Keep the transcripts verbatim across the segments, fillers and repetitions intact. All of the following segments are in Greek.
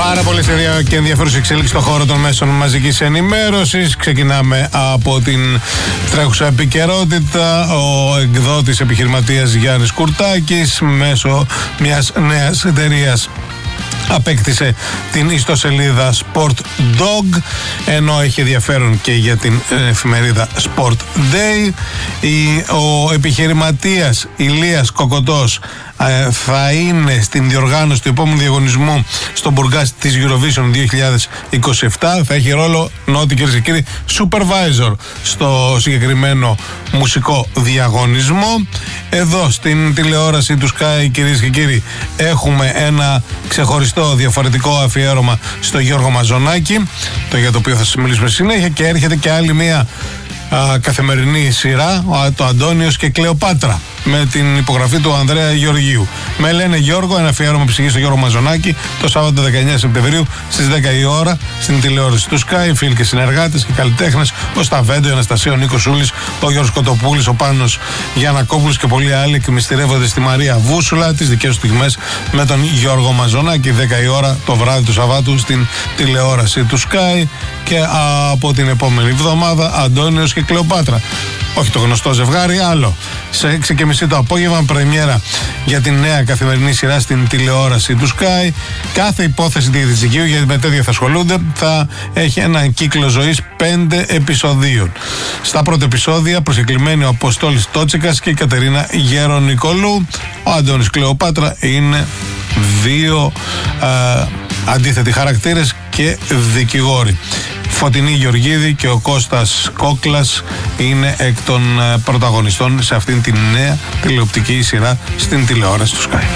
Πάρα πολύ σερία και ενδιαφέρουσα εξέλιξη στον χώρο των μέσων μαζικής ενημέρωσης. Ξεκινάμε από την τρέχουσα επικαιρότητα. Ο εκδότης επιχειρηματίας Γιάννης Κουρτάκης μέσω μιας νέας εταιρείας απέκτησε την ιστοσελίδα SportDog, ενώ έχει ενδιαφέρον και για την εφημερίδα Sport Day. Ο επιχειρηματίας Ηλίας Κοκοτός θα είναι στην διοργάνωση του επόμενου διαγωνισμού στον Μπουργκάς της Eurovision δύο χιλιάδες είκοσι επτά. Θα έχει ρόλο, νότι κυρίες και κύριοι, supervisor στο συγκεκριμένο μουσικό διαγωνισμό. Εδώ στην τηλεόραση του Sky, κυρίες και κύριοι, έχουμε ένα ξεχωριστό διαφορετικό αφιέρωμα στο Γιώργο Μαζονάκη, το για το οποίο θα σας μιλήσουμε στη συνέχεια, και έρχεται και άλλη μία α, καθημερινή σειρά, το Αντώνιος και Κλεοπάτρα, με την υπογραφή του Ανδρέα Γεωργίου. Με λένε Γιώργο, ένα αφιέρωμα ψυχή στο Γιώργο Μαζονάκη, το Σάββατο δεκαεννέα Σεπτεμβρίου στις δέκα η ώρα στην τηλεόραση του Sky. Φίλοι και συνεργάτες και καλλιτέχνες, ο Σταβέντο, η Αναστασία, ο Νίκος Σούλης, ο Γιώργος Κοτοπούλης, ο Πάνος Γιαννακόπουλος και πολλοί άλλοι εκμυστηρεύονται στη Μαρία Βούσουλα τις δικές του στιγμές με τον Γιώργο Μαζονάκη, δέκα η ώρα το βράδυ του Σαββάτου στην τηλεόραση του Sky. Και από την επόμενη εβδομάδα Αντώνιος και Κλεοπάτρα. Όχι το γνωστό ζευγάρι, άλλο. Σε έξι και μισή το απόγευμα, πρεμιέρα για την νέα καθημερινή σειρά στην τηλεόραση του Sky. Κάθε υπόθεση διαιτησικίου, γιατί με τέτοια θα ασχολούνται, θα έχει έναν κύκλο ζωής πέντε επεισοδίων. Στα πρώτα επεισόδια προσκεκλημένοι ο Αποστόλης Τότσικας και η Κατερίνα Γερονικολού. Ο Αντώνης Κλεοπάτρα είναι δύο α, αντίθετοι χαρακτήρες και δικηγόροι. Φωτεινή Γεωργίδη και ο Κώστας Κόκλας είναι εκ των πρωταγωνιστών σε αυτήν την νέα τηλεοπτική σειρά στην τηλεόραση του Sky.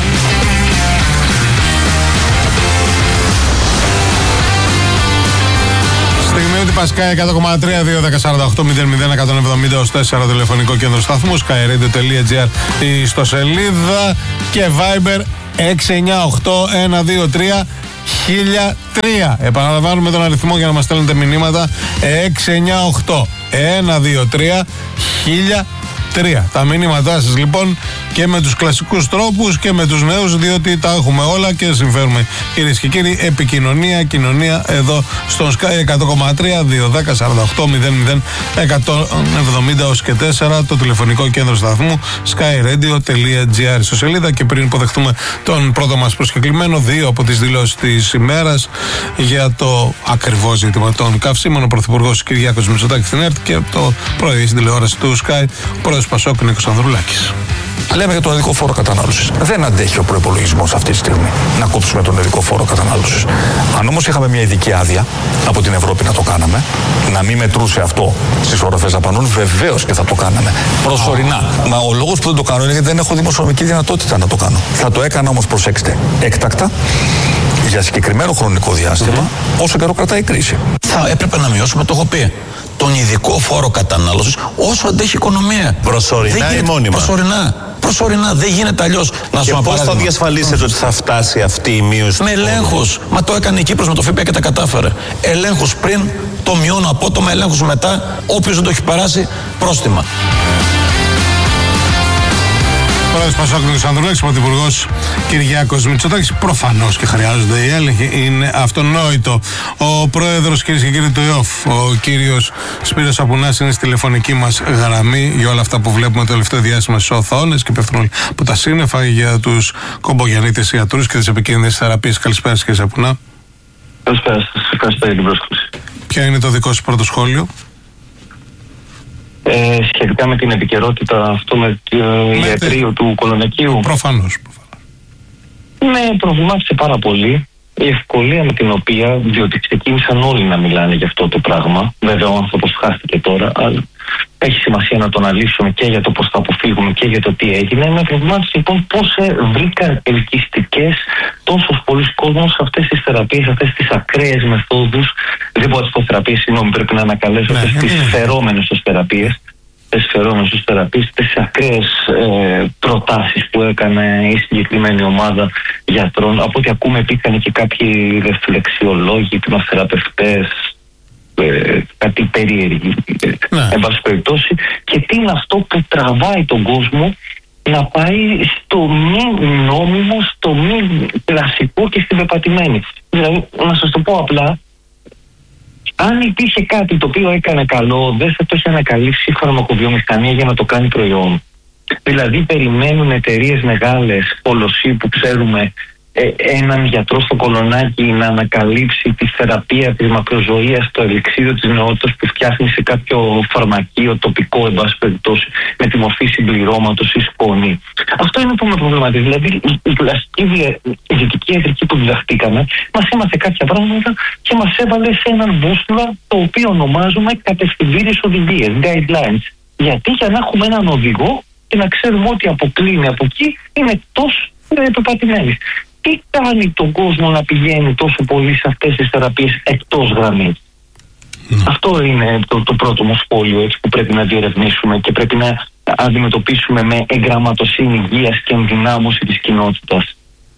Στιγμή ότι Πασκάι εκατό κόμμα τρία, δύο δέκα σαράντα οκτώ μηδέν μηδέν εκατόν εβδομήντα τέσσερα τηλεφωνικό κέντρο σταθμού, skyradio.gr η ιστοσελίδα και Viber έξι εννιά οκτώ ένα δύο τρία χίλια τρία. Επαναλαμβάνουμε τον αριθμό για να μας στέλνετε μηνύματα, έξι εννιά οκτώ ένα δύο τρία χίλια τρία. Τα μηνύματά σας λοιπόν και με τους κλασικούς τρόπους και με τους νέους, διότι τα έχουμε όλα και συμφέρουμε, κυρίες και κύριοι. Επικοινωνία, κοινωνία εδώ στον Sky εκατό κόμμα τρία, δύο δέκα σαράντα οκτώ μηδέν μηδέν εκατόν εβδομήντα και τέσσερα το τηλεφωνικό κέντρο σταθμού, skyradio.gr στο σελίδα. Και πριν υποδεχτούμε τον πρώτο μας προσκεκλημένο, δύο από τις δηλώσεις της ημέρας για το ακριβώς ζήτημα των καυσίμων, ο Πρωθυπουργός Κυριάκος Μητσοτάκης στην ΕΡΤ και το πρωί στην τηλεόραση του Sky, ο πρόεδρος Πασόκ Νίκος Ανδρουλάκης. Λέμε για τον οδικό φόρο κατανάλωσης. Δεν αντέχει ο προϋπολογισμός αυτή τη στιγμή να κόψουμε τον οδικό φόρο κατανάλωσης. Αν όμως είχαμε μια ειδική άδεια από την Ευρώπη να το κάναμε, να μην μετρούσε αυτό στις οροφές δαπανών, βεβαίως και θα το κάναμε. Προσωρινά. Oh. Μα ο λόγος που δεν το κάνω είναι γιατί δεν έχω δημοσιονομική δυνατότητα να το κάνω. Θα το έκανα όμως, προσέξτε, έκτακτα, για συγκεκριμένο χρονικό διάστημα, mm-hmm. όσο καιρό κρατάει η κρίση. Θα έπρεπε να μειώσουμε, το έχω πει, τον ειδικό φόρο κατανάλωσης όσο αντέχει η οικονομία. Προσωρινά ή μόνιμα? Προσωρινά. Προσωρινά. Δεν γίνεται αλλιώς. Να και πώς θα διασφαλίσετε ότι θα φτάσει αυτή η μείωση? Με ελέγχους. Μα το έκανε η Κύπρος με το ΦΠΑ και τα κατάφερε. Ελέγχους πριν, το μειώνω απότομα, ελέγχους μετά. Όποιος δεν το έχει περάσει, πρόστιμα. Πρόεδρος Πασόκ Νίκος Ανδρουλάκης, Πρωθυπουργός Κυριάκος Μητσοτάκης. Προφανώς και χρειάζονται οι έλεγχοι, είναι αυτονόητο. Ο πρόεδρος, κυρίες και κύριοι του ΕΟΦ, ο κύριος Σπύρος Σαπουνάς, είναι στη τηλεφωνική μας γραμμή για όλα αυτά που βλέπουμε το τελευταίο διάστημα στις οθόνες και πέφτουν όλοι από τα σύννεφα για τους κομπογιαννίτες ιατρούς και τις επικίνδυνες θεραπείες. Καλησπέρα, κύριε Σαπουνά. Καλησπέρα σας. Ευχαριστώ για την πρόσκληση. Ποια είναι το δικό σας πρώτο σχόλιο? Ε, σχετικά με την επικαιρότητα αυτό με το ιατρείο του Κολονακίου. Προφανώς. Με προβλημάτισε πάρα πολύ η ευκολία με την οποία, διότι ξεκίνησαν όλοι να μιλάνε για αυτό το πράγμα. Βέβαια ο άνθρωπος χάστηκε τώρα, αλλά έχει σημασία να το αναλύσουμε και για το πώς θα αποφύγουμε και για το τι έγινε. Με προβλημάτισε λοιπόν πώς βρήκαν ελκυστικές τόσος πολλοί κόσμος σε αυτές τις θεραπείες, αυτές τις ακραίες μεθόδους. Δεν μπορώ να τις πω θεραπείες, συγγνώμη, πρέπει να ανακαλέσω αυτές τις φερόμενες ως θεραπείες. Τις φερόμενες ως θεραπείες, τις ακραίες ε, προτάσεις που έκανε η συγκεκριμένη ομάδα γιατρών. Από ό,τι ακούμε, υπήρχαν και κάποιοι ρεφλεξιολόγοι, υπνοθεραπευτές, ε, κάτι περίεργοι, ναι. εν πάση περιπτώσει. Και τι είναι αυτό που τραβάει τον κόσμο να πάει στο μη νόμιμο, στο μη κλασικό και στην πεπατημένη. Δηλαδή, να σας το πω απλά, αν υπήρχε κάτι το οποίο έκανε καλό, δεν θα το είχε ανακαλύψει η φαρμακοβιομηχανία για να το κάνει προϊόν. Δηλαδή, περιμένουν εταιρείες μεγάλες, Πολωσί που ξέρουμε, ε, έναν γιατρό στο Κολονάκι να ανακαλύψει τη θεραπεία της μακροζωίας, το ελιξίδιο της νεότητας που φτιάχνει σε κάποιο φαρμακείο τοπικό, εν πάση περιπτώσει, με τη μορφή συμπληρώματος ή σκόνη. Αυτό είναι που με προβληματίζει. Δηλαδή, η κλασική δυτική ιατρική που διδαχτήκαμε μας έμαθε κάποια πράγματα και μας έβαλε σε έναν μπούσουλα το οποίο ονομάζουμε κατευθυντήριες οδηγίες, guidelines. Γιατί? Για να έχουμε έναν οδηγό και να ξέρουμε ότι αποκλίνει από εκεί είναι εκτός πεπατημένης. Τι κάνει τον κόσμο να πηγαίνει τόσο πολύ σε αυτές τις θεραπείες εκτός γραμμής? Mm. Αυτό είναι το, το πρώτο μου σχόλιο, έτσι, που πρέπει να διερευνήσουμε και πρέπει να αντιμετωπίσουμε με εγγραμματοσύνη υγείας και ενδυνάμωση της κοινότητας.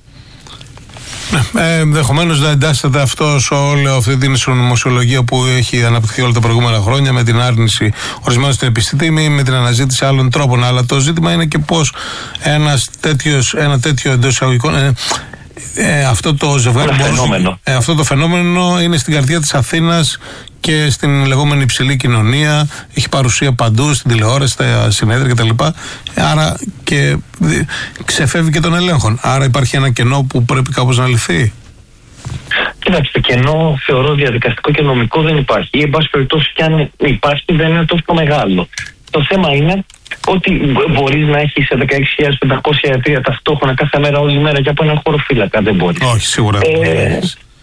Ε, ενδεχομένως να εντάσσεται αυτό σε όλη αυτή την συνωμοσιολογία που έχει αναπτυχθεί όλα τα προηγούμενα χρόνια, με την άρνηση ορισμένων στην επιστήμη, με την αναζήτηση άλλων τρόπων. Αλλά το ζήτημα είναι και πώς ένας τέτοιος, ένα τέτοιο εντός εισαγωγικών. Ε, ε, αυτό το ζευγάρι, φαινόμενο. Ε, αυτό το φαινόμενο είναι στην καρδιά της Αθήνας και στην λεγόμενη υψηλή κοινωνία. Έχει παρουσία παντού, στην τηλεόραση, στα συνέδρια κτλ. Άρα και ξεφεύγει και των ελέγχων. Άρα υπάρχει ένα κενό που πρέπει κάπως να λυθεί. Κοιτάξτε, κενό θεωρώ διαδικαστικό και νομικό δεν υπάρχει. Ή εν πάση περιπτώσει, και αν υπάρχει, δεν είναι τόσο μεγάλο. Το θέμα είναι ότι μπορείς να έχεις δεκαέξι χιλιάδες πεντακόσια ιατρία ταυτόχρονα κάθε μέρα, όλη μέρα και από έναν χωροφύλακα. Δεν μπορείς. Όχι, σίγουρα. Ε,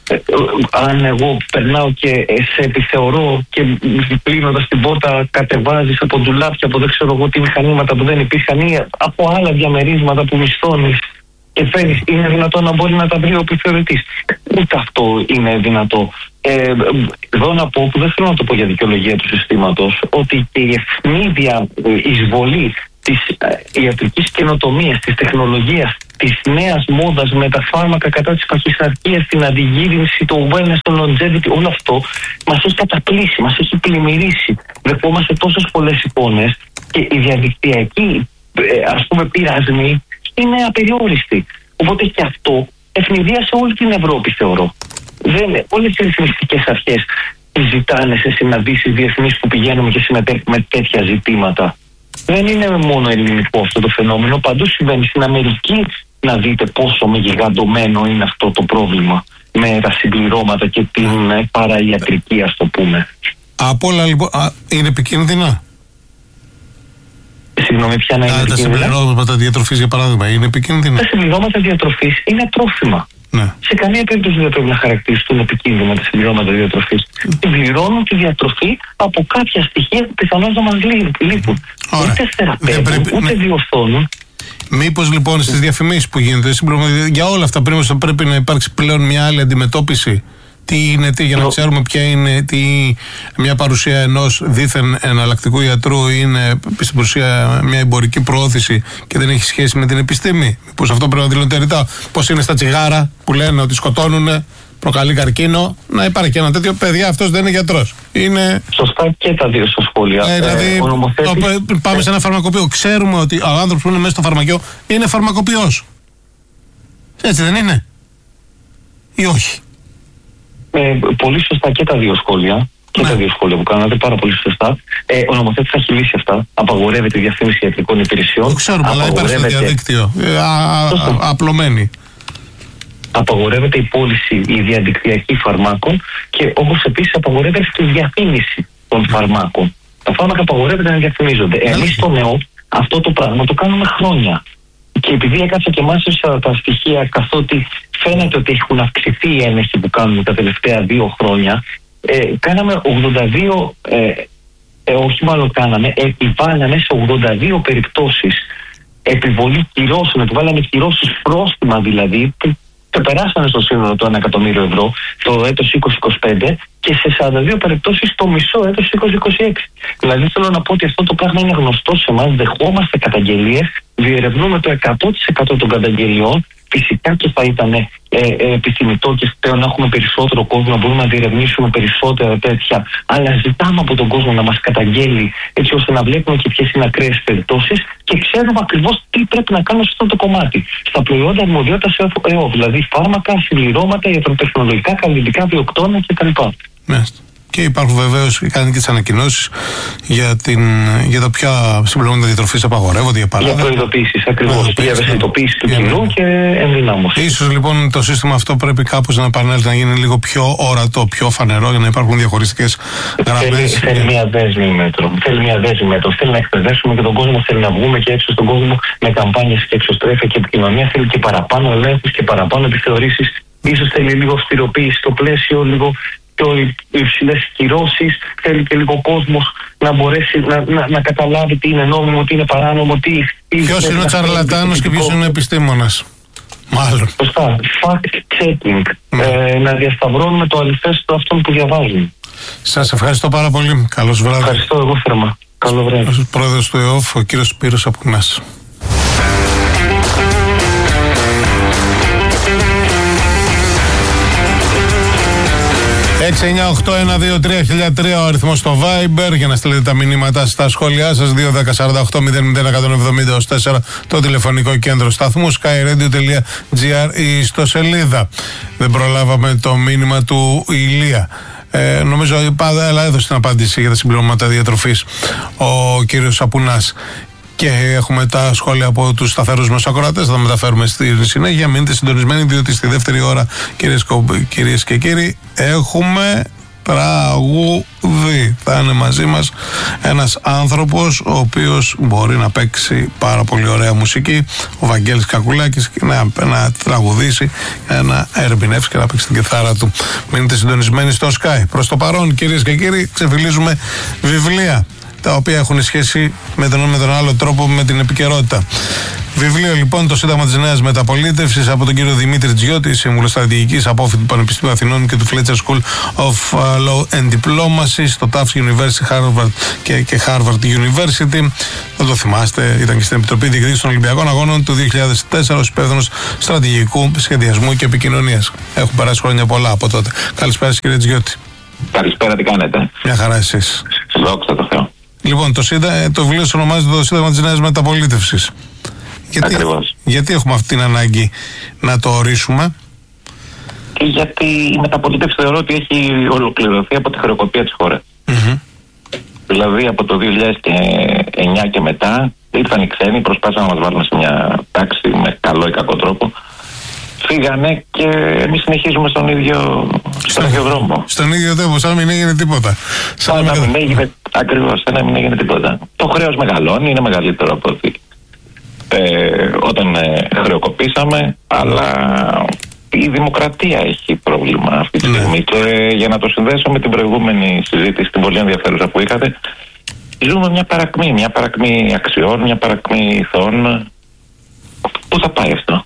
αν εγώ περνάω και σε επιθεωρώ και κλείνοντας την πόρτα κατεβάζεις από ντουλάπια, από δεν ξέρω εγώ τι μηχανήματα που δεν υπήρχαν ή από άλλα διαμερίσματα που μισθώνεις και φέρεις, είναι δυνατό να μπορεί να τα βρει ο επιθεωρητής? Ούτε αυτό είναι δυνατό. Ε, εδώ να πω, που δεν θέλω να το πω για δικαιολογία του συστήματος, ότι και η ευνίδια εισβολή της ιατρικής καινοτομίας, της τεχνολογίας, της νέας μόδας με τα φάρμακα κατά της παχυσαρκίας, την αντιγύρινση, το wellness, το longevity, όλο αυτό μας έχει καταπλήσει, μας έχει πλημμυρίσει. Δεχόμαστε τόσες πολλές εικόνες και η διαδικτυακή, ας πούμε, πειρασμή είναι απεριόριστη. Οπότε και αυτό ευνηδίασε όλη την Ευρώπη, θεωρώ. Δεν, όλες οι ρυθμιστικές αρχές ζητάνε σε συναντήσεις διεθνείς που πηγαίνουμε και συμμετέχουμε τέτοια ζητήματα. Δεν είναι μόνο ελληνικό αυτό το φαινόμενο, παντού συμβαίνει. Στην Αμερική να δείτε πόσο μεγιγαντωμένο είναι αυτό το πρόβλημα με τα συμπληρώματα και την παραϊατρική, ας το πούμε. Από όλα λοιπόν, α, είναι επικίνδυνα. Συγγνώμη, ποια να είναι επικίνδυνα? Τα συμπληρώματα διατροφής, για παράδειγμα, είναι επικίνδυνα. Τα συμπληρώματα διατροφής είναι τρόφιμα. Ναι. Σε καμία περίπτωση δεν πρέπει να χαρακτηριστούν επικίνδυνα τα συμπληρώματα διατροφής. Συμπληρώνουν τη διατροφή από κάποια στοιχεία που πιθανώς να μας λείπουν. Ούτε θεραπεύουν, πρέπει, ούτε ναι. διορθώνουν. Μήπως λοιπόν στις διαφημίσεις που γίνεται για όλα αυτά πρέπει, θα πρέπει να υπάρξει πλέον μια άλλη αντιμετώπιση? Τι είναι τι, για να ξέρουμε ποια είναι τι, μια παρουσία ενός δίθεν εναλλακτικού ιατρού είναι στην παρουσία μια εμπορική προώθηση και δεν έχει σχέση με την επιστήμη? Μήπως αυτό πρέπει να δηλώνεται ρητά? Πώς είναι στα τσιγάρα που λένε ότι σκοτώνουνε, προκαλεί καρκίνο? Να υπάρχει και ένα τέτοιο, παιδιά, αυτός δεν είναι γιατρός. Είναι... Σωστά και τα δύο στα σχόλια. Ε, δηλαδή, ε, νομοθέτης... το, πάμε σε ένα φαρμακοποιό. Ξέρουμε ότι ο άνθρωπος που είναι μέσα στο φαρμακείο είναι φαρμακοποιός. Έτσι δεν είναι? Ή όχι? Ε, πολύ σωστά και τα δύο σχόλια. Και ναι. τα δύο σχόλια που κάνατε, πάρα πολύ σωστά. Ε, ο νομοθέτης θα έχει λύσει αυτά. Απαγορεύεται η διαφήμιση ιατρικών υπηρεσιών. Το ξέρουμε, αλλά υπάρχει στο διαδίκτυο. Ε, α, α, α, απλωμένη. Απαγορεύεται η πώληση, η διαδικτυακή φαρμάκων και όπως επίσης απαγορεύεται και η διαφήμιση των φαρμάκων. Τα φάρμακα απαγορεύεται να διαφημίζονται. Εμείς στο ΝΕΟ αυτό το πράγμα το κάνουμε χρόνια. Και επειδή έκατσα και μάζεψα τα στοιχεία, καθότι φαίνεται ότι έχουν αυξηθεί οι έλεγχοι που κάνουμε τα τελευταία δύο χρόνια, ε, κάναμε ογδόντα δύο, ε, ε, όχι μάλλον κάναμε, επιβάλαμε σε ογδόντα δύο περιπτώσεις επιβολή κυρώσεων, επιβάλαμε κυρώσεις, πρόστιμα δηλαδή, που περάσανε στο σύνολο το ένα εκατομμύριο ευρώ το έτος είκοσι είκοσι πέντε και σε σαράντα δύο περιπτώσεις το μισό έτος είκοσι είκοσι έξι. Δηλαδή θέλω να πω ότι αυτό το πράγμα είναι γνωστό σε εμάς, δεχόμαστε καταγγελίες, διερευνούμε το εκατό τοις εκατό των καταγγελιών Φυσικά και θα ήταν ε, ε, επιθυμητό και πλέον να έχουμε περισσότερο κόσμο, να μπορούμε να διερευνήσουμε περισσότερα τέτοια. Αλλά ζητάμε από τον κόσμο να μας καταγγέλει, έτσι ώστε να βλέπουμε και ποιες είναι ακραίες περιπτώσεις και ξέρουμε ακριβώς τι πρέπει να κάνουμε σε αυτό το κομμάτι. Στα προϊόντα αρμοδιότητας ΕΟ, δηλαδή φάρμακα, συμπληρώματα, ιατροτεχνολογικά, καλλιτικά, βιοκτώνα κτλ. Μάλιστα. Και υπάρχουν βεβαίως, κάνει και τις ανακοινώσεις για, για το ποια συμπληρώματα διατροφής απαγορεύονται, για παράδειγμα. Για προειδοποίησεις, ακριβώς. Για ευαισθητοποίηση του κοινού και ενδυνάμωση. Ίσως λοιπόν το σύστημα αυτό πρέπει κάπως να επανέλθει, να γίνει λίγο πιο ορατό, πιο φανερό, για να υπάρχουν διαχωριστικές γραμμές. Θέλει, θέλει μια δέσμη μέτρων. Θέλει μια δέσμη μέτρων. Θέλει να εκπαιδεύσουμε και τον κόσμο, θέλει να βγούμε και έξω στον κόσμο με καμπάνιες και εξωστρέφεια και επικοινωνία. Θέλει και παραπάνω ελέγχους και παραπάνω επιθεωρήσεις. Ίσως θέλει λίγο αυστηροποίηση στο πλαίσιο, λίγο πιο υψηλές κυρώσεις, θέλει και λίγο κόσμος να μπορέσει να, να, να καταλάβει τι είναι νόμιμο, τι είναι παράνομο, τι. Ποιος είναι ο τσαρλατάνος και ποιος είναι ο επιστήμονας. Μάλλον. Σωστά. Fact-checking. Mm. Ε, να διασταυρώνουμε το αληθές του αυτών που διαβάζουν. Σας ευχαριστώ πάρα πολύ. Καλώς βράδυ. Ευχαριστώ εγώ θερμά. Καλό βράδυ. Ο πρόεδρος του ΕΟΦ, ο κύριος Σπύρος Απουνάς. έξι εννιά οκτώ ένα δύο τρία χίλια τρία ο αριθμός στο Viber για να στείλετε τα μηνύματα στα σχόλιά σας. Δύο δέκα σαράντα οκτώ μηδέν μηδέν εκατόν εβδομήντα τέσσερα το τηλεφωνικό κέντρο σταθμού, skyradio τελεία gr η ιστοσελίδα. Δεν προλάβαμε το μήνυμα του Ηλία. Ε, νομίζω αλλά έδωσε την απάντηση για τα συμπληρώματα διατροφής ο κύριος Απουνάς. Και έχουμε τα σχόλια από τους σταθερούς μας ακροατές, θα τα μεταφέρουμε στη συνέχεια. Μείνετε συντονισμένοι, διότι στη δεύτερη ώρα, κυρίες, κυρίες και κύριοι, έχουμε τραγούδι. Θα είναι μαζί μας ένας άνθρωπος ο οποίος μπορεί να παίξει πάρα πολύ ωραία μουσική, ο Βαγγέλης Κακουλάκης, και να, να τραγουδήσει, να ερμηνεύσει και να παίξει την κιθάρα του. Μείνετε συντονισμένοι στο Sky. Προς το παρόν, κυρίες και κύριοι, ξεφυλίζουμε βιβλία τα οποία έχουν σχέση με τον, με τον άλλο τρόπο με την επικαιρότητα. Βιβλίο λοιπόν, το Σύνταγμα της Νέας Μεταπολίτευσης, από τον κύριο Δημήτρη Τζιώτη, σύμβουλο στρατηγικής, απόφοιτο του Πανεπιστημίου Αθηνών και του Fletcher School of Law and Diplomacy στο Tufts University Harvard και, και Harvard University. Θα το θυμάστε, ήταν και στην Επιτροπή Διοικητικής των Ολυμπιακών Αγώνων του δύο χιλιάδες τέσσερα ως υπεύθυνος στρατηγικού σχεδιασμού και επικοινωνίας. Έχουν περάσει χρόνια πολλά από τότε. Καλησπέρα, κύριε Τζιώτη. Καλησπέρα, τι κάνετε? Μια χαρά, εσείς? Δόξα τω Θεώ. Λοιπόν, το, σύντα, το βιβλίο σου ονομάζεται το Σύνταγμα της Νέας Μεταπολίτευσης. Γιατί, γιατί έχουμε αυτή την ανάγκη να το ορίσουμε? Και γιατί η μεταπολίτευση θεωρώ ότι έχει ολοκληρωθεί από τη χρεοκοπία της χώρας. Mm-hmm. Δηλαδή από το δύο χιλιάδες εννιά και μετά ήρθαν οι ξένοι, προσπάθησαν να μας βάλουν σε μια τάξη με καλό ή κακό τρόπο. Φύγανε και εμείς συνεχίζουμε στον ίδιο, στον ίδιο δρόμο. Στον ίδιο τόπο, σαν να μην έγινε τίποτα. Σαν να μην έγινε, ακριβώς, σαν να μην έγινε τίποτα. Το χρέος μεγαλώνει, είναι μεγαλύτερο από ότι ε, όταν ε, χρεοκοπήσαμε, αλλά η δημοκρατία έχει πρόβλημα αυτή τη στιγμή. Ναι. Και για να το συνδέσω με την προηγούμενη συζήτηση, την πολύ ενδιαφέρουσα που είχατε, ζούμε μια παρακμή, μια παρακμή αξιών, μια παρακμή ηθών. Πού θα πάει αυτό?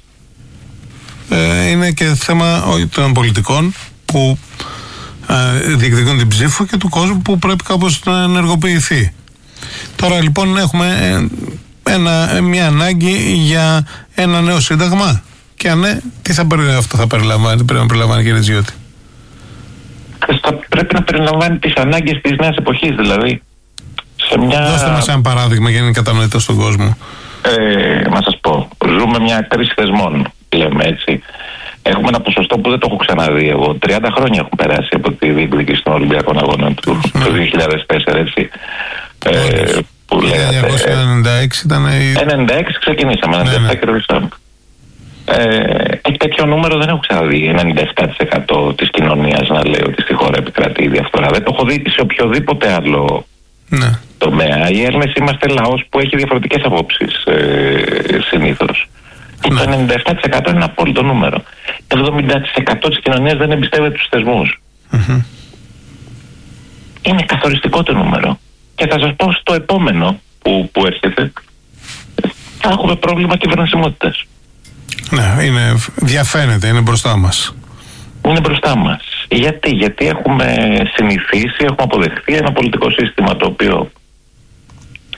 Ε, είναι και θέμα των πολιτικών που ε, διεκδικούν την ψήφο και του κόσμου που πρέπει κάπως να ενεργοποιηθεί. Τώρα λοιπόν έχουμε ένα, μια ανάγκη για ένα νέο σύνταγμα. Και αν ναι, τι θα περιλαμβάνει, αυτό θα περιλαμβάνει, πρέπει να περιλαμβάνει, κύριε Τζιώτη? Πρέπει να περιλαμβάνει τις ανάγκες της νέας εποχής, δηλαδή. Σε μια... Δώστε μας ένα παράδειγμα για να είναι κατανοητό στον κόσμο. Ε, να σας πω, ζούμε μια κρίση θεσμών, λέμε έτσι. Έχουμε ένα ποσοστό που δεν το έχω ξαναδεί εγώ. τριάντα χρόνια έχουν περάσει από τη διεκδίκηση των Ολυμπιακών Αγώνων του mm. το δύο χιλιάδες τέσσερα, έτσι. Ε, που λέγατε. χίλια εννιακόσια ενενήντα έξι ήταν η... ενενήντα έξι ξεκινήσαμε, ενενήντα επτά κερδίσαμε. Ε, τέτοιο νούμερο δεν έχω ξαναδεί. ενενήντα επτά τοις εκατό της κοινωνίας να λέει ότι στη χώρα επικρατεί η διαφθορά. Δεν το έχω δει σε οποιοδήποτε άλλο ναι. τομέα. Οι Έλληνες είμαστε λαός που έχει διαφορετικές απόψεις ε, συνήθως. Ναι. Το ενενήντα επτά τοις εκατό είναι ένα απόλυτο νούμερο. Το εβδομήντα τοις εκατό της κοινωνίας δεν εμπιστεύεται τους θεσμούς. Mm-hmm. Είναι καθοριστικό το νούμερο. Και θα σας πω στο επόμενο που, που έρχεται, θα έχουμε πρόβλημα κυβερνησιμότητας. Ναι, είναι, διαφαίνεται, είναι μπροστά μας. Είναι μπροστά μας. Γιατί, γιατί έχουμε συνηθίσει, έχουμε αποδεχθεί ένα πολιτικό σύστημα το οποίο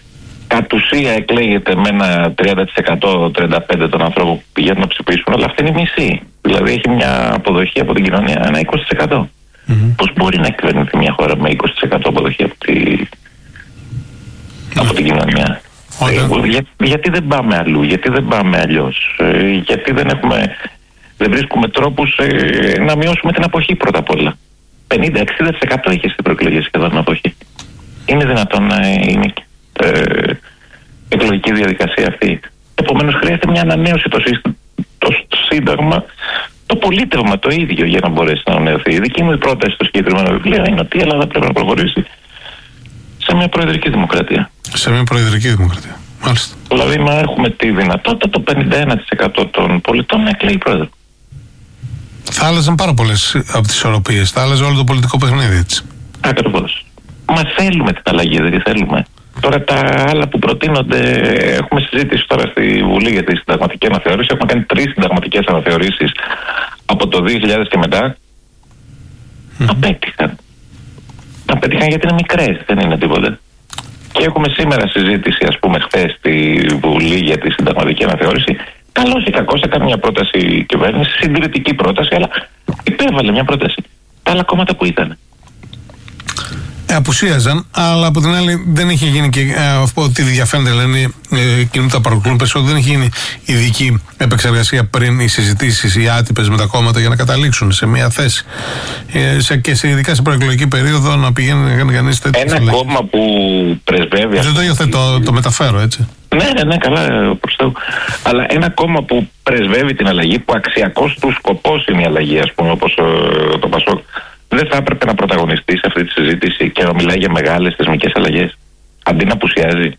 κατ' ουσία εκλέγεται με ένα τριάντα τοις εκατό τριάντα πέντε τοις εκατό των ανθρώπων που πηγαίνουν να ψηφίσουν, αλλά αυτή είναι η μισή. Δηλαδή έχει μια αποδοχή από την κοινωνία ένα είκοσι τοις εκατό. Mm-hmm. Πώς μπορεί να κυβερνηθεί μια χώρα με είκοσι τοις εκατό αποδοχή από, τη... mm-hmm. από την κοινωνία? Okay. Ε, για, γιατί δεν πάμε αλλού, γιατί δεν πάμε αλλιώς, ε, γιατί δεν, έχουμε, δεν βρίσκουμε τρόπους ε, να μειώσουμε την αποχή πρώτα απ' όλα. πενήντα με εξήντα τοις εκατό είχε στην προεκλογή σχεδόν αποχή. Είναι δυνατόν να είναι ε, εκλογική διαδικασία αυτή? Επομένως χρειάζεται μια ανανέωση το, το σύνταγμα, το πολίτευμα το ίδιο για να μπορέσει να ανανεωθεί. Η δική μου πρόταση στο συγκεκριμένο βιβλίο είναι ότι η Ελλάδα πρέπει να προχωρήσει σε μια προεδρική δημοκρατία. Σε μια προεδρική δημοκρατία. Μάλιστα. Δηλαδή να έχουμε τη δυνατότητα το πενήντα ένα τοις εκατό των πολιτών να εκλέγει πρόεδρο. Θα άλλαζαν πάρα πολλές από τις ισορροπίες. Θα άλλαζε όλο το πολιτικό παιχνίδι, έτσι. Ακριβώς. Μα θέλουμε την αλλαγή, δεν τη θέλουμε. Τώρα τα άλλα που προτείνονται, έχουμε συζήτηση τώρα στη Βουλή για τη συνταγματική αναθεώρηση. Έχουμε κάνει τρεις συνταγματικές αναθεωρήσεις από το δύο χιλιάδες και μετά. Mm-hmm. Απέτυχαν. Απέτυχαν γιατί είναι μικρές, δεν είναι τίποτα. Και έχουμε σήμερα συζήτηση, ας πούμε, χθες στη Βουλή για τη συνταγματική αναθεώρηση. Καλώς ή κακώς έκανε μια πρόταση η κυβέρνηση, συντηρητική πρόταση, αλλά υπέβαλε μια πρόταση. Τα άλλα κόμματα που ήταν. Ε, απουσίαζαν, αλλά από την άλλη δεν είχε γίνει και αυτό ότι διαφαίνεται, λένε ε, εκείνοι που τα παρακολουθούν περισσότερο, δεν είχε γίνει ειδική επεξεργασία πριν οι συζητήσεις, οι άτυπες με τα κόμματα για να καταλήξουν σε μια θέση. Ε, σε, και σε, ειδικά σε προεκλογική περίοδο να πηγαίνει κανείς τέτοιο. Ένα αλλαγή. κόμμα που πρεσβεύει. Δεν το υιοθετώ, το, το μεταφέρω έτσι. Ναι, ναι, ναι, καλά, προς Θεού. Αλλά ένα κόμμα που πρεσβεύει την αλλαγή, που αξιακός του σκοπός είναι η αλλαγή, ας πούμε, όπως ε, το Πασόκ, δεν θα έπρεπε να πρωταγωνιστεί σε αυτή τη συζήτηση και να μιλάει για μεγάλες θεσμικές αλλαγές, αντί να απουσιάζει?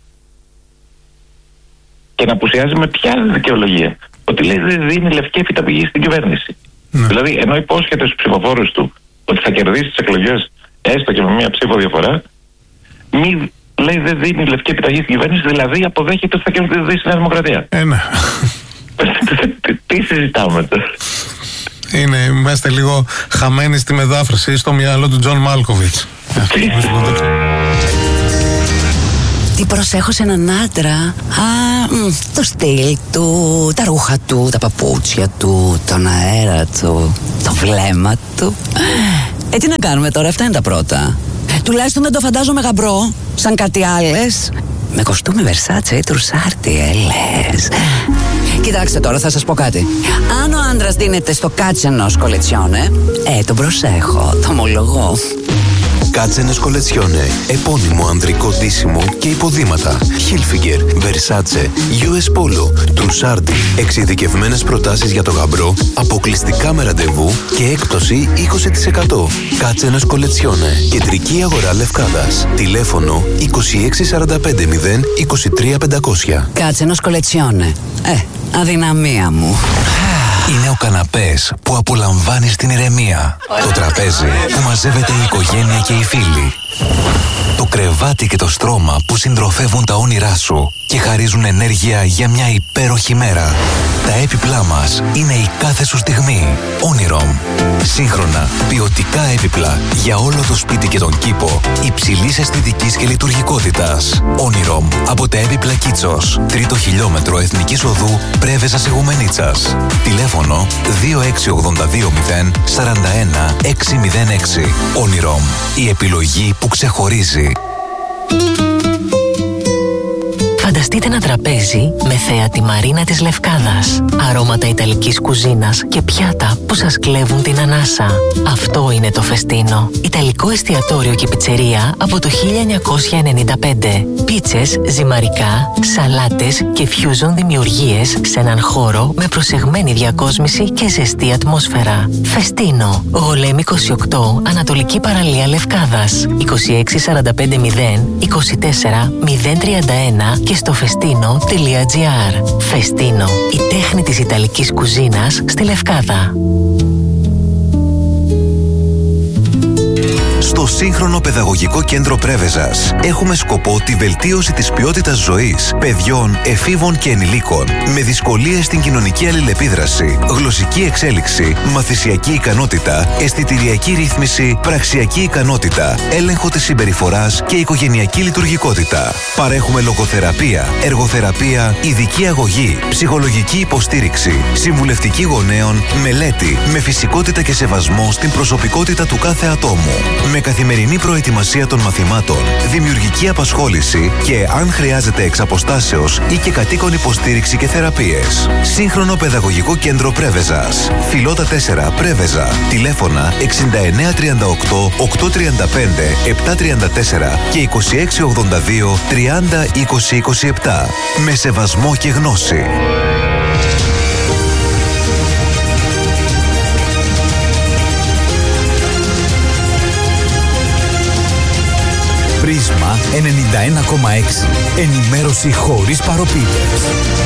Και να απουσιάζει με ποια δικαιολογία? Ότι λέει δεν δίνει λευκή επιταγή στην κυβέρνηση. Ναι. Δηλαδή, ενώ υπόσχεται στους ψηφοφόρους του ότι θα κερδίσει τις εκλογές έστω και με μία ψήφο διαφορά, μη λέει δεν δίνει λευκή επιταγή στην κυβέρνηση, δηλαδή αποδέχεται ότι θα κερδίσει η Νέα Δημοκρατία. Ε, ναι. Τι συζητάμε τώρα? Είναι, είμαστε λίγο χαμένοι στη μετάφραση στο μυαλό του Τζον Μάλκοβιτς. Τι προσέχω σε έναν άντρα? Α, μ, το στυλ του, τα ρούχα του, τα παπούτσια του, τον αέρα του, το βλέμμα του. Ε, τι να κάνουμε τώρα, αυτά είναι τα πρώτα. Τουλάχιστον δεν το φαντάζομαι γαμπρό, σαν κάτι άλλες. Με κοστούμι Versace ή Τρουσάρτι, ε, λες. Κοιτάξτε τώρα, θα σας πω κάτι. Αν ο άντρας δίνεται στο κάτσενος κολετσιόνε, ε, τον προσέχω, το ομολογώ. Κάτσενος κολετσιόνε, επώνυμο ανδρικό ντύσιμο και υποδήματα. Hilfiger, Versace, γιου ες Polo, Τρουσάρτι. Εξειδικευμένες προτάσεις για το γαμπρό, αποκλειστικά με ραντεβού και έκπτωση είκοσι τοις εκατό. Κάτσενος κολετσιόνε, κεντρική αγορά Λευκάδας. Τηλέφωνο είκοσι έξι σαράντα πέντε μηδέν είκοσι τρία πεντακόσια. Κάτσενος κολετσιόνε. Ε, αδυναμία μου. Είναι ο καναπές που απολαμβάνεις την ηρεμία. Το τραπέζι που μαζεύεται η οικογένεια και οι φίλοι. Το κρεβάτι και το στρώμα που συντροφεύουν τα όνειρά σου και χαρίζουν ενέργεια για μια υπέροχη μέρα. Τα έπιπλά μας είναι η κάθε σου στιγμή. Onirom. Σύγχρονα, ποιοτικά έπιπλα για όλο το σπίτι και τον κήπο, υψηλής αισθητικής και λειτουργικότητας. Onirom. Από τα έπιπλα Κίτσος. Τρίτο χιλιόμετρο Εθνικής Οδού Πρέβεζας Ιγουμενίτσας. Τηλέφωνο δύο έξι ογδόντα δύο μηδέν σαράντα ένα έξι μηδέν έξι. Onirom. Η επιλογή που ξεχωρίζει. Φανταστείτε ένα τραπέζι με θέα τη Μαρίνα της Λευκάδας, αρώματα ιταλικής κουζίνας και πιάτα που σας κλέβουν την ανάσα. Αυτό είναι το Φεστίνο. Ιταλικό εστιατόριο και πιτσερία από το χίλια εννιακόσια ενενήντα πέντε. Πίτσες, ζυμαρικά, σαλάτες και fusion δημιουργίες σε έναν χώρο με προσεγμένη διακόσμηση και ζεστή ατμόσφαιρα. Φεστίνο. Γολέμη είκοσι οκτώ, Ανατολική Παραλία Λευκάδας. είκοσι έξι σαράντα πέντε μηδέν είκοσι τέσσερα μηδέν τριάντα ένα και στο φεστίνο τελεία τζι άρ. Φεστίνο, η τέχνη της Ιταλικής κουζίνας στη Λευκάδα. Στο Σύγχρονο Παιδαγωγικό Κέντρο Πρέβεζας έχουμε σκοπό τη βελτίωση της ποιότητας ζωής παιδιών, εφήβων και ενηλίκων με δυσκολίες στην κοινωνική αλληλεπίδραση, γλωσσική εξέλιξη, μαθησιακή ικανότητα, αισθητηριακή ρύθμιση, πραξιακή ικανότητα, έλεγχο της συμπεριφοράς και οικογενειακή λειτουργικότητα. Παρέχουμε λογοθεραπεία, εργοθεραπεία, ειδική αγωγή, ψυχολογική υποστήριξη, συμβουλευτική γονέων, μελέτη, με φυσικότητα και σεβασμό στην προσωπικότητα του κάθε ατόμου. Με καθημερινή προετοιμασία των μαθημάτων, δημιουργική απασχόληση και, αν χρειάζεται εξ αποστάσεως ή και κατοίκον υποστήριξη και θεραπείες. Σύγχρονο Παιδαγωγικό Κέντρο Πρέβεζας. Φιλότα τέσσερα Πρέβεζα. Τηλέφωνα εξήντα εννέα τριάντα οκτώ οκτακόσια τριάντα πέντε επτακόσια τριάντα τέσσερα και είκοσι έξι ογδόντα δύο τριάντα είκοσι είκοσι επτά. Με σεβασμό και γνώση. Πρίσμα ενενήντα ένα κόμμα έξι. Ενημέρωση χωρίς παροπίδες.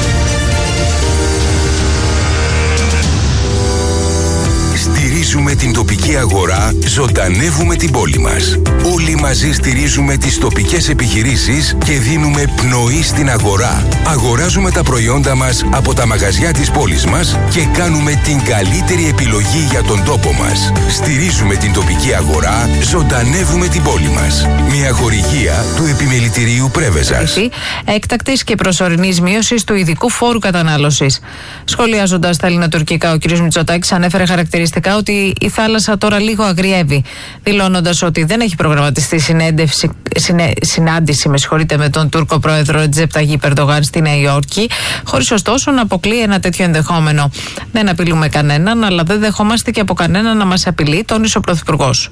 Στηρίζουμε την τοπική αγορά, ζωντανεύουμε την πόλη μας. Όλοι μαζί στηρίζουμε τις τοπικές επιχειρήσεις και δίνουμε πνοή στην αγορά. Αγοράζουμε τα προϊόντα μας από τα μαγαζιά της πόλης μας και κάνουμε την καλύτερη επιλογή για τον τόπο μας. Στηρίζουμε την τοπική αγορά, ζωντανεύουμε την πόλη μας. Μια χορηγία του Επιμελητηρίου Πρέβεζας. Έκτακτης και προσωρινής μείωσης του ειδικού φόρου κατανάλωσης. Σχολιάζοντας τα ελληνοτουρκικά, ο κ. Μητσοτάκης ανέφερε χαρακτηριστικά ότι η θάλασσα τώρα λίγο αγριεύει, δηλώνοντας ότι δεν έχει προγραμματιστεί συνέντευξη, συνε, συνάντηση με, με τον Τούρκο πρόεδρο Ρετζέπ Ταγίπ Ερντογάν στη Νέα Υόρκη, χωρίς ωστόσο να αποκλεί ένα τέτοιο ενδεχόμενο. Δεν απειλούμε κανέναν, αλλά δεν δεχόμαστε και από κανέναν να μας απειλεί, τόνισε ο Πρωθυπουργός.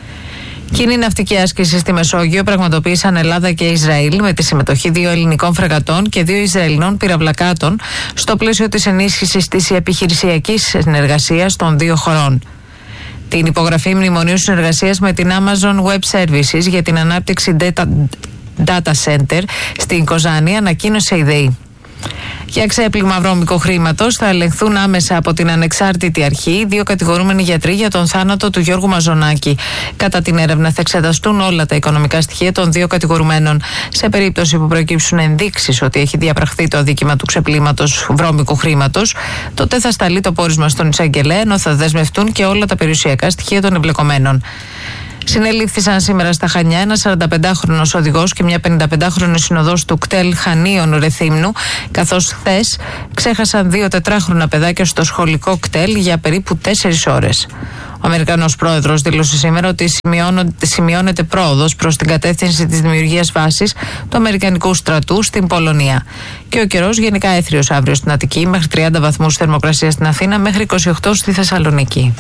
Κοινή ναυτική άσκηση στη Μεσόγειο πραγματοποίησαν Ελλάδα και Ισραήλ με τη συμμετοχή δύο ελληνικών φρεγατών και δύο Ισραηλινών πυραυλακάτων στο πλαίσιο της ενίσχυσης της επιχειρησιακής συνεργασίας των δύο χωρών. Την υπογραφή μνημονίου συνεργασίας με την Amazon Web Services για την ανάπτυξη data, data center στην Κοζάνη ανακοίνωσε η ΔΕΗ. Για ξέπλυμα βρώμικου χρήματος θα ελεγχθούν άμεσα από την ανεξάρτητη αρχή δύο κατηγορούμενοι γιατροί για τον θάνατο του Γιώργου Μαζονάκη. Κατά την έρευνα θα εξεταστούν όλα τα οικονομικά στοιχεία των δύο κατηγορουμένων. Σε περίπτωση που προκύψουν ενδείξεις ότι έχει διαπραχθεί το αδίκημα του ξεπλήματος βρώμικου χρήματος, τότε θα σταλεί το πόρισμα στον εισαγγελέα, ενώ θα δεσμευτούν και όλα τα περιουσιακά στοιχεία των εμπλεκομένων. Συνελήφθησαν σήμερα στα Χανιά ένας σαρανταπεντάχρονος οδηγός και μια πενηνταπεντάχρονη συνοδός του κτέλ Χανίων Ρεθύμνου, καθώς χθες ξέχασαν δύο τετράχρονα παιδάκια στο σχολικό κτέλ για περίπου τέσσερις ώρες. Ο Αμερικανός πρόεδρος δήλωσε σήμερα ότι σημειώνεται πρόοδος προς την κατεύθυνση της δημιουργίας βάσης του Αμερικανικού στρατού στην Πολωνία. Και ο καιρός γενικά έθριος αύριο στην Αττική, μέχρι τριάντα βαθμούς θερμοκρασία στην Αθήνα, μέχρι είκοσι οκτώ στη Θεσσαλονίκη.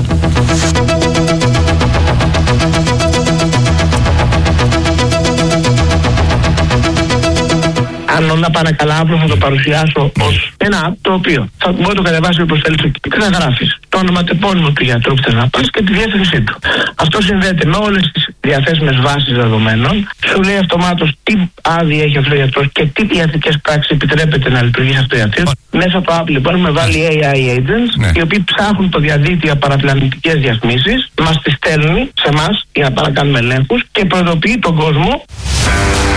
Αν όλα πάνε καλά, αύριο θα το παρουσιάσω ως ένα app το οποίο θα μπορεί να το κατεβάσει όπως θέλει και θα γράφεις το όνομα τεπώνυμο του γιατρού που θες να πας και τη διεύθυνσή του. Αυτό συνδέεται με όλες τις διαθέσιμες βάσεις δεδομένων. Σου λέει αυτομάτως τι άδεια έχει αυτό ο γιατρός και τι ιατρικές πράξεις επιτρέπεται να λειτουργήσει αυτό ο γιατρός. Μέσα από το app λοιπόν έχουμε βάλει έι άι agents, ναι, οι οποίοι ψάχνουν το διαδίκτυο για παραπλανητικές διαφημίσεις, μας τις στέλνει σε εμάς για να παρακάνουμε ελέγχους και προειδοποιεί τον κόσμο